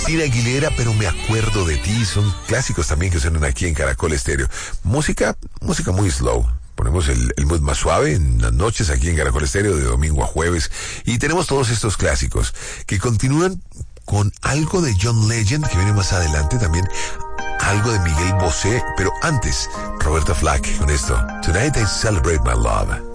Cristina Aguilera, pero me acuerdo de ti. Son clásicos también que suenan aquí en Caracol Estéreo. Música muy slow. Ponemos el mood más suave en las noches aquí en Caracol Estéreo de domingo a jueves. Y tenemos todos estos clásicos que continúan con algo de John Legend, que viene más adelante también. Algo de Miguel Bosé, pero antes, Roberta Flack con esto. Tonight I Celebrate My Love.